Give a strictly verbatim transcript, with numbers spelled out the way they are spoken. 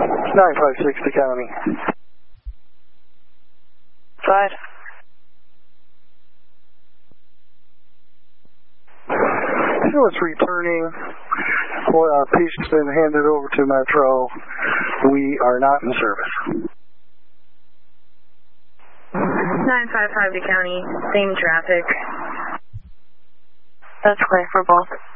nine five six to county. Side. It's returning. Well, our patient's been handed over to Metro. We are not in service. nine five five to county, same traffic. That's clear for both.